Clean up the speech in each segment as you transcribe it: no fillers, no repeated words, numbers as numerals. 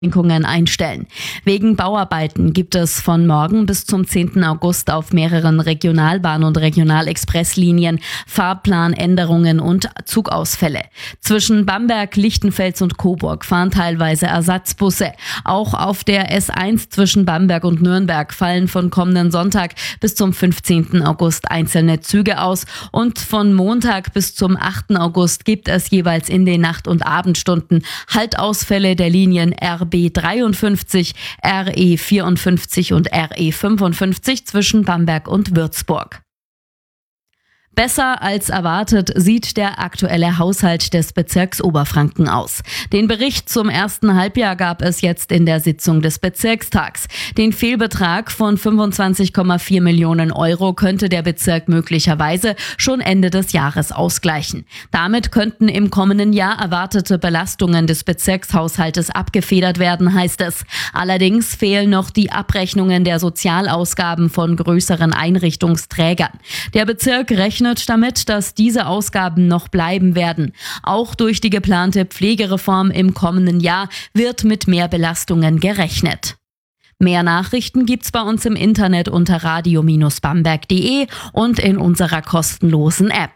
einstellen. Wegen Bauarbeiten gibt es von morgen bis zum 10. August auf mehreren Regionalbahn- und Regionalexpresslinien Fahrplanänderungen und Zugausfälle. Zwischen Bamberg, Lichtenfels und Coburg fahren teilweise Ersatzbusse. Auch auf der S1 zwischen Bamberg und Nürnberg fallen von kommenden Sonntag bis zum 15. August einzelne Züge aus und von Montag bis zum 8. August gibt es jeweils in den Nacht- und Abendstunden Haltausfälle der Linien RB 53, RE 54 und RE 55 zwischen Bamberg und Würzburg. Besser als erwartet sieht der aktuelle Haushalt des Bezirks Oberfranken aus. Den Bericht zum ersten Halbjahr gab es jetzt in der Sitzung des Bezirkstags. Den Fehlbetrag von 25,4 Millionen Euro könnte der Bezirk möglicherweise schon Ende des Jahres ausgleichen. Damit könnten im kommenden Jahr erwartete Belastungen des Bezirkshaushaltes abgefedert werden, heißt es. Allerdings fehlen noch die Abrechnungen der Sozialausgaben von größeren Einrichtungsträgern. Der Bezirk rechnet damit, dass diese Ausgaben noch bleiben werden. Auch durch die geplante Pflegereform im kommenden Jahr wird mit mehr Belastungen gerechnet. Mehr Nachrichten gibt's bei uns im Internet unter radio-bamberg.de und in unserer kostenlosen App.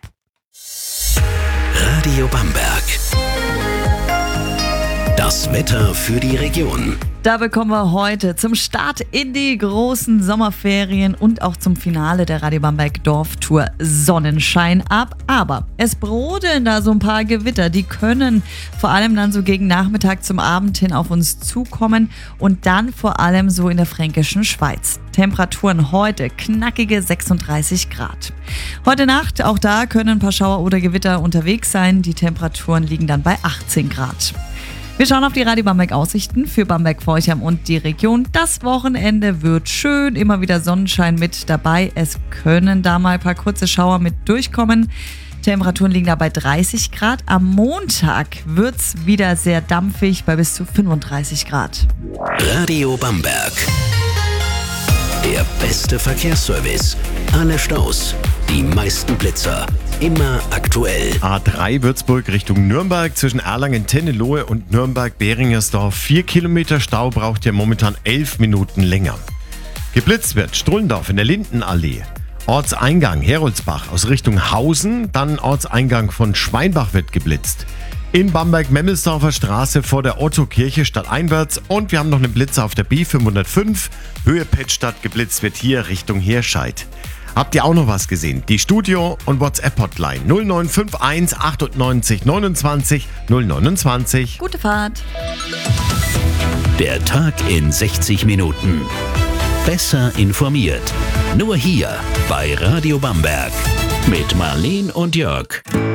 Radio Bamberg. Das Wetter für die Region. Da bekommen wir heute zum Start in die großen Sommerferien und auch zum Finale der Radio Bamberg Dorftour Sonnenschein ab. Aber es brodeln da so ein paar Gewitter. Die können vor allem dann so gegen Nachmittag zum Abend hin auf uns zukommen und dann vor allem so in der fränkischen Schweiz. Temperaturen heute knackige 36 Grad. Heute Nacht, auch da können ein paar Schauer oder Gewitter unterwegs sein. Die Temperaturen liegen dann bei 18 Grad. Wir schauen auf die Radio Bamberg Aussichten für Bamberg-Forchheim und die Region. Das Wochenende wird schön, immer wieder Sonnenschein mit dabei. Es können da mal ein paar kurze Schauer mit durchkommen. Temperaturen liegen da bei 30 Grad. Am Montag wird's wieder sehr dampfig bei bis zu 35 Grad. Radio Bamberg. Der beste Verkehrsservice. Alle Staus, die meisten Blitzer. Immer aktuell. A3 Würzburg Richtung Nürnberg zwischen Erlangen-Tennelohe und Nürnberg-Beringersdorf. 4 Kilometer Stau braucht ihr momentan 11 Minuten länger. Geblitzt wird Strullendorf in der Lindenallee. Ortseingang Heroldsbach aus Richtung Hausen. Dann Ortseingang von Schweinbach wird geblitzt. In Bamberg-Memmelsdorfer Straße vor der Otto-Kirche stadteinwärts. Und wir haben noch einen Blitzer auf der B505. Höhe Pettstadt geblitzt wird hier Richtung Herscheid. Habt ihr auch noch was gesehen? Die Studio- und WhatsApp-Hotline 0951 98 29 029. Gute Fahrt. Der Tag in 60 Minuten. Besser informiert. Nur hier bei Radio Bamberg. Mit Marleen und Jörg.